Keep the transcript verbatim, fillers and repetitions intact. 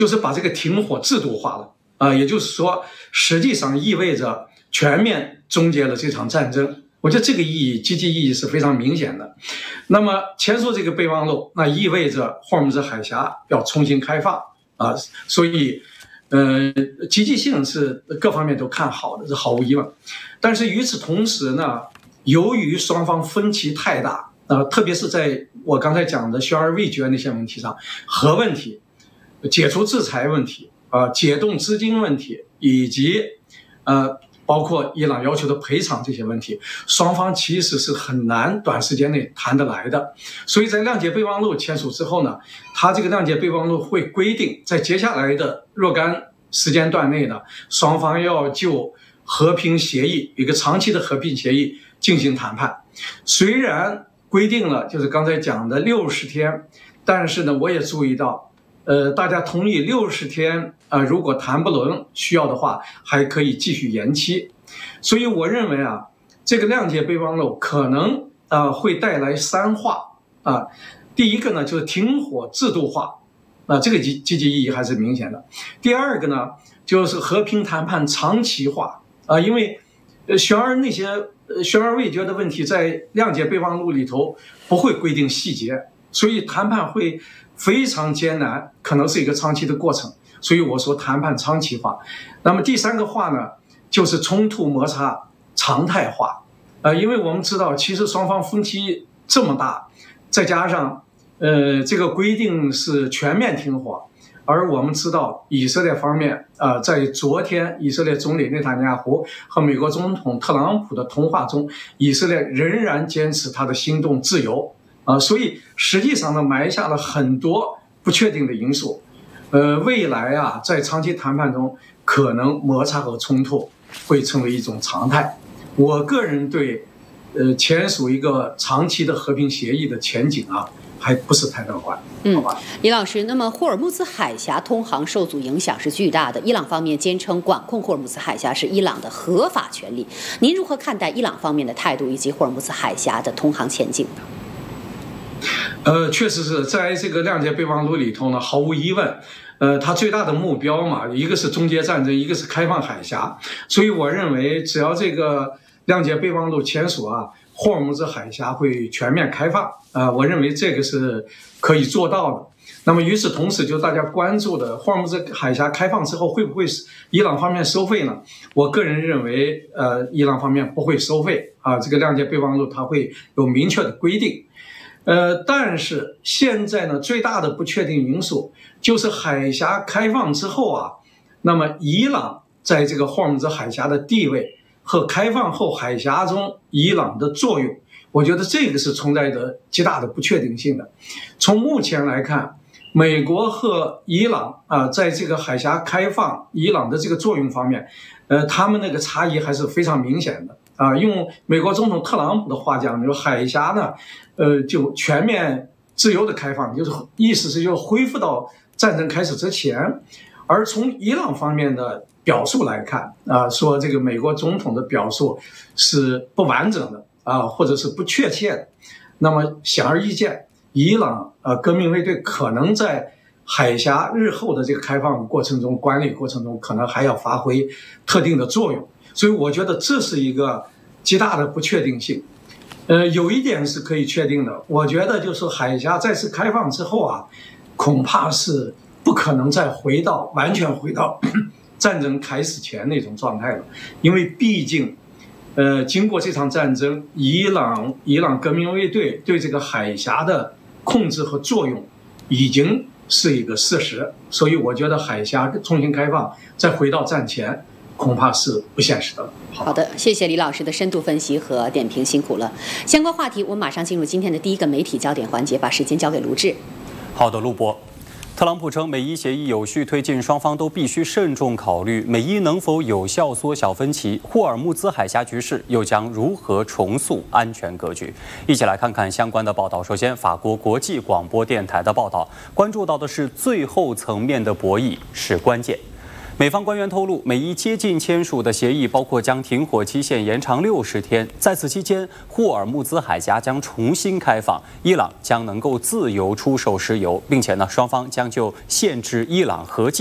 就是把这个停火制度化了啊、呃，也就是说，实际上意味着全面终结了这场战争。我觉得这个意义，积极意义是非常明显的。那么前述这个备忘录，那意味着霍尔木兹海峡要重新开放啊，所以，呃，积极性是各方面都看好的，是毫无疑问。但是与此同时呢，由于双方分歧太大，呃，特别是在我刚才讲的悬而未决那些问题上，核问题、解除制裁问题啊、呃、解冻资金问题，以及呃。包括伊朗要求的赔偿这些问题，双方其实是很难短时间内谈得来的。所以在谅解备忘录签署之后呢，它这个谅解备忘录会规定，在接下来的若干时间段内呢，双方要就和平协议，一个长期的和平协议进行谈判。虽然规定了就是刚才讲的六十天，但是呢，我也注意到。呃，大家同意六十天啊、呃，如果谈不拢需要的话，还可以继续延期。所以我认为啊，这个谅解备忘录可能啊、呃、会带来三化啊。第一个呢就是停火制度化，啊、呃，这个积积极意义还是明显的。第二个呢就是和平谈判长期化啊、呃，因为呃悬而那些呃悬而未决的问题在谅解备忘录里头不会规定细节，所以谈判会非常艰难，可能是一个长期的过程，所以我说谈判长期化。那么第三个化呢，就是冲突摩擦常态化。呃，因为我们知道，其实双方分歧这么大，再加上呃这个规定是全面停火，而我们知道以色列方面啊、呃，在昨天以色列总理内塔尼亚胡和美国总统特朗普的通话中，以色列仍然坚持他的行动自由。啊，所以实际上呢，埋下了很多不确定的因素，呃，未来啊，在长期谈判中，可能摩擦和冲突会成为一种常态。我个人对，呃，签署一个长期的和平协议的前景啊，还不是太乐观。 嗯，李老师，那么霍尔木兹海峡通航受阻影响是巨大的，伊朗方面坚称管控霍尔木兹海峡是伊朗的合法权利。您如何看待伊朗方面的态度以及霍尔木兹海峡的通航前景呢？ 呃，确实是在这个谅解备忘录里头呢，毫无疑问，呃，它最大的目标嘛，一个是终结战争，一个是开放海峡。所以我认为，只要这个谅解备忘录签署啊，霍尔木兹海峡会全面开放啊、呃，我认为这个是可以做到的。那么与此同时，就大家关注的霍尔木兹海峡开放之后，会不会伊朗方面收费呢？我个人认为，呃，伊朗方面不会收费啊，这个谅解备忘录它会有明确的规定。呃，但是现在呢，最大的不确定因素就是海峡开放之后啊，那么伊朗在这个霍尔木兹海峡的地位和开放后海峡中伊朗的作用，我觉得这个是存在着极大的不确定性的。从目前来看，美国和伊朗啊、呃，在这个海峡开放伊朗的这个作用方面，呃，他们那个差异还是非常明显的。啊，用美国总统特朗普的话讲，就海峡呢，呃，就全面自由的开放，就是意思是就恢复到战争开始之前。而从伊朗方面的表述来看，啊，说这个美国总统的表述是不完整的啊，或者是不确切的。那么显而易见，伊朗呃革命卫队可能在海峡日后的这个开放过程中、管理过程中，可能还要发挥特定的作用。所以我觉得这是一个极大的不确定性。呃，有一点是可以确定的，我觉得就是海峡再次开放之后啊，恐怕是不可能再回到完全回到战争开始前那种状态了，因为毕竟，呃，经过这场战争，伊朗伊朗革命卫队对这个海峡的控制和作用已经是一个事实，所以我觉得海峡重新开放，再回到战前，恐怕是不现实的了。好, 好的，谢谢李老师的深度分析和点评，辛苦了。相关话题，我们马上进入今天的第一个媒体焦点环节，把时间交给卢志。 好的，录播。特朗普称，美伊协议有序推进，双方都必须慎重考虑美伊能否有效缩小分歧，霍尔木兹海峡局势又将如何重塑安全格局？一起来看看相关的报道。首先，法国国际广播电台的报道关注到的是最后层面的博弈是关键。 美方官员透露，美伊接近签署的协议包括将停火期限延长六十天，在此期间，霍尔木兹海峡将重新开放，伊朗将能够自由出售石油，并且呢，双方将就限制伊朗核技